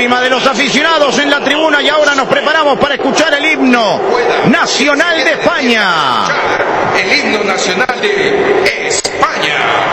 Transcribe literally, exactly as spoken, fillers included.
lágrima de los aficionados en la tribuna y ahora nos preparamos para escuchar el himno nacional de España. El himno nacional de España.